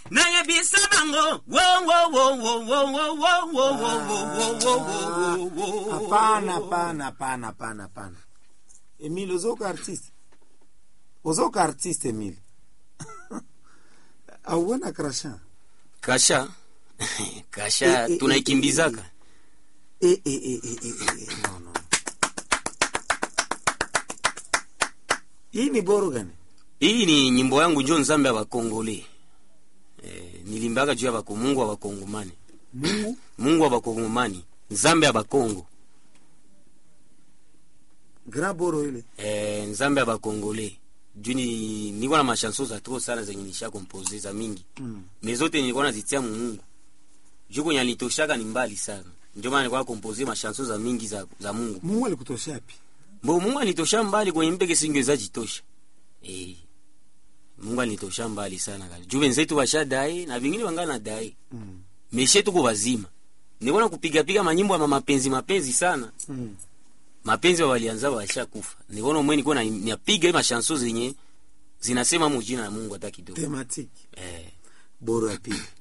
naye bisabango wo wo wo wo wo wo wo wo wo. Hapana. Emile uzoka artiste Emile. Auona Kasha. Kasha tunaikimbizaka. No. Hii ni boro gani? Hii ni nyimbo yangu njo nzambe wa Kongole. Nilimbaga juu ya Mungu wa Kongomani. Mungu wa Kongomani, nzambe wa Kongo. Grand boro ile. Nzambe wa Kongole. Juni niko na machanson za trop sana zenye nisha composer za mingi. Mezote nilikuwa nazitia Mungu. Juko nyalitoshaka ni mbali sana. Ndio maana nilikuwa composer machanson za mingi za Mungu. Mungu alikutosha wapi? Mungu alitosha mbali kwenye mpeke singeweza jitosha. Mungu alitosha mbali sana kali. Juu wenzetu washadai na vingine wangana dai. Meshe tuko wazima. Nilikuwa kupiga manyimbo ya mapenzi sana. Mapenzi walianza washakufa. Nilikuwa mwenye nilikuwa napiga hizo chanson zenye zinasema mujina la Mungu hata kidogo. Thematic. Boro ya pili.